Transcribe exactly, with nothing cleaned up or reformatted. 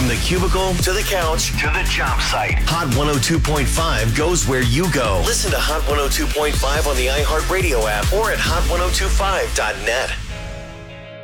the cubicle to the couch to the job site. Hot one oh two point five goes where you go. Listen to Hot one oh two point five on the iHeartRadio app or at hot ten twenty-five dot net.